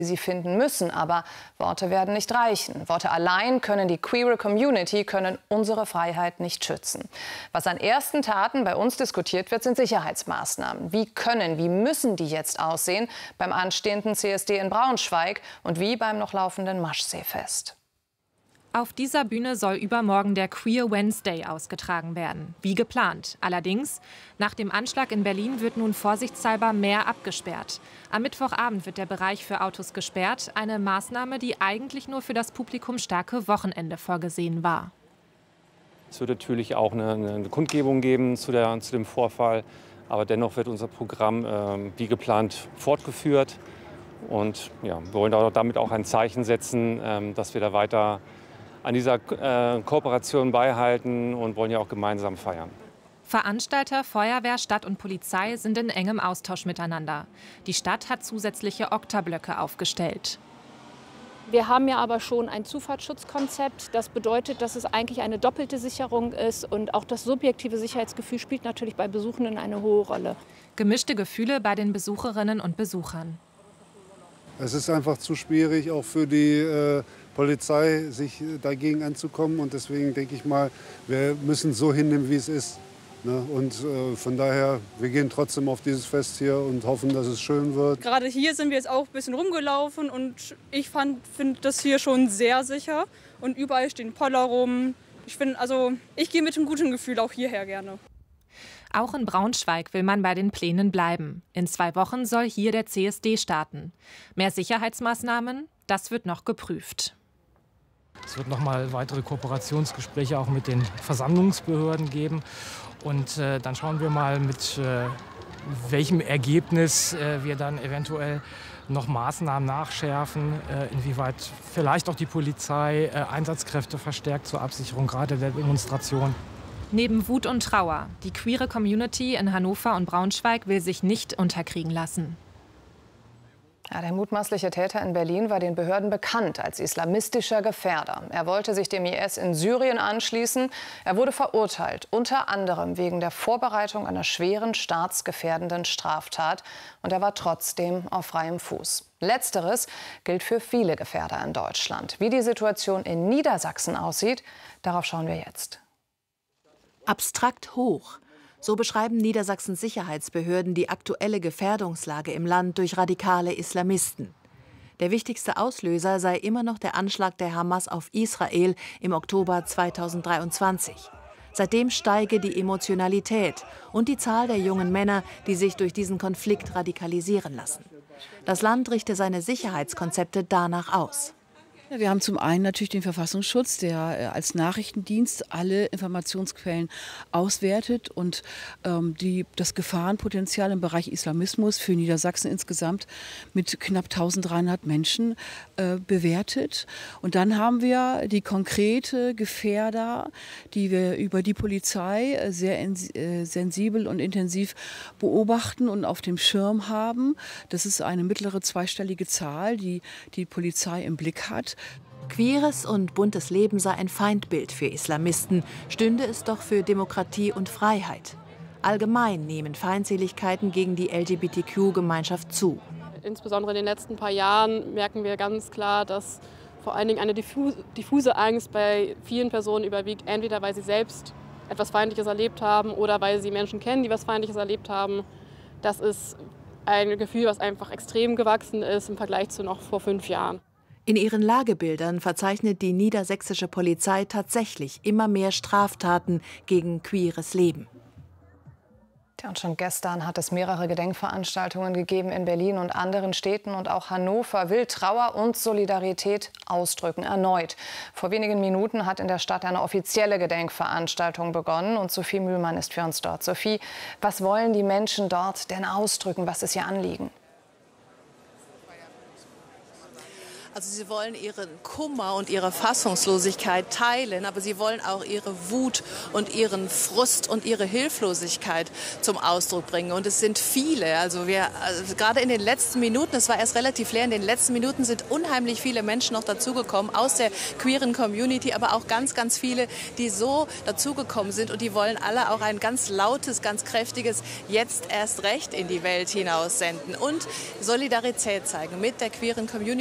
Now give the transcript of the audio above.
sie finden müssen. Aber Worte werden nicht reichen. Worte allein können die queere Community, können unsere Freiheit nicht schützen. Was an ersten Taten bei uns diskutiert wird, sind Sicherheitsmaßnahmen. Wie müssen die jetzt aussehen beim anstehenden CSD in Braunschweig und wie beim noch laufenden Maschseefest? Auf dieser Bühne soll übermorgen der Queer Wednesday ausgetragen werden, wie geplant. Allerdings, nach dem Anschlag in Berlin wird nun vorsichtshalber mehr abgesperrt. Am Mittwochabend wird der Bereich für Autos gesperrt, eine Maßnahme, die eigentlich nur für das Publikum starke Wochenende vorgesehen war. Es wird natürlich auch eine Kundgebung geben zu dem Vorfall, aber dennoch wird unser Programm wie geplant fortgeführt. Und ja, wir wollen damit auch ein Zeichen setzen, dass wir da weiter an dieser Kooperation beibehalten und wollen ja auch gemeinsam feiern. Veranstalter, Feuerwehr, Stadt und Polizei sind in engem Austausch miteinander. Die Stadt hat zusätzliche Oktablöcke aufgestellt. Wir haben ja aber schon ein Zufahrtsschutzkonzept. Das bedeutet, dass es eigentlich eine doppelte Sicherung ist. Und auch das subjektive Sicherheitsgefühl spielt natürlich bei Besuchenden eine hohe Rolle. Gemischte Gefühle bei den Besucherinnen und Besuchern. Es ist einfach zu schwierig, auch für die Polizei, sich dagegen anzukommen. Und deswegen denke ich mal, wir müssen so hinnehmen, wie es ist. Ne? Und von daher, wir gehen trotzdem auf dieses Fest hier und hoffen, dass es schön wird. Gerade hier sind wir jetzt auch ein bisschen rumgelaufen und ich finde das hier schon sehr sicher. Und überall stehen Poller rum. Ich gehe mit einem guten Gefühl auch hierher gerne. Auch in Braunschweig will man bei den Plänen bleiben. In 2 Wochen soll hier der CSD starten. Mehr Sicherheitsmaßnahmen, das wird noch geprüft. Es wird noch mal weitere Kooperationsgespräche auch mit den Versammlungsbehörden geben. Und dann schauen wir mal, mit welchem Ergebnis wir dann eventuell noch Maßnahmen nachschärfen, inwieweit vielleicht auch die Polizei Einsatzkräfte verstärkt zur Absicherung gerade der Demonstration. Neben Wut und Trauer, die queere Community in Hannover und Braunschweig will sich nicht unterkriegen lassen. Ja, der mutmaßliche Täter in Berlin war den Behörden bekannt als islamistischer Gefährder. Er wollte sich dem IS in Syrien anschließen. Er wurde verurteilt, unter anderem wegen der Vorbereitung einer schweren staatsgefährdenden Straftat. Und er war trotzdem auf freiem Fuß. Letzteres gilt für viele Gefährder in Deutschland. Wie die Situation in Niedersachsen aussieht, darauf schauen wir jetzt. Abstrakt hoch. So beschreiben Niedersachsens Sicherheitsbehörden die aktuelle Gefährdungslage im Land durch radikale Islamisten. Der wichtigste Auslöser sei immer noch der Anschlag der Hamas auf Israel im Oktober 2023. Seitdem steige die Emotionalität und die Zahl der jungen Männer, die sich durch diesen Konflikt radikalisieren lassen. Das Land richte seine Sicherheitskonzepte danach aus. Ja, wir haben zum einen natürlich den Verfassungsschutz, der als Nachrichtendienst alle Informationsquellen auswertet und das Gefahrenpotenzial im Bereich Islamismus für Niedersachsen insgesamt mit knapp 1300 Menschen bewertet. Und dann haben wir die konkrete Gefährder, die wir über die Polizei sehr sensibel und intensiv beobachten und auf dem Schirm haben. Das ist eine mittlere zweistellige Zahl, die die Polizei im Blick hat. Queeres und buntes Leben sei ein Feindbild für Islamisten, stünde es doch für Demokratie und Freiheit. Allgemein nehmen Feindseligkeiten gegen die LGBTQ-Gemeinschaft zu. Insbesondere in den letzten paar Jahren merken wir ganz klar, dass vor allen Dingen eine diffuse Angst bei vielen Personen überwiegt, entweder weil sie selbst etwas Feindliches erlebt haben oder weil sie Menschen kennen, die etwas Feindliches erlebt haben. Das ist ein Gefühl, was einfach extrem gewachsen ist im Vergleich zu noch vor 5 Jahren. In ihren Lagebildern verzeichnet die niedersächsische Polizei tatsächlich immer mehr Straftaten gegen queeres Leben. Ja, und schon gestern hat es mehrere Gedenkveranstaltungen gegeben in Berlin und anderen Städten. Und auch Hannover will Trauer und Solidarität ausdrücken, erneut. Vor wenigen Minuten hat in der Stadt eine offizielle Gedenkveranstaltung begonnen. Und Sophie Mühlmann ist für uns dort. Sophie, was wollen die Menschen dort denn ausdrücken? Was ist ihr Anliegen? Also sie wollen ihren Kummer und ihre Fassungslosigkeit teilen, aber sie wollen auch ihre Wut und ihren Frust und ihre Hilflosigkeit zum Ausdruck bringen. Und es sind viele, also gerade in den letzten Minuten, es war erst relativ leer, in den letzten Minuten sind unheimlich viele Menschen noch dazugekommen aus der queeren Community, aber auch ganz, ganz viele, die so dazugekommen sind und die wollen alle auch ein ganz lautes, ganz kräftiges Jetzt erst recht in die Welt hinaus senden und Solidarität zeigen mit der queeren Community.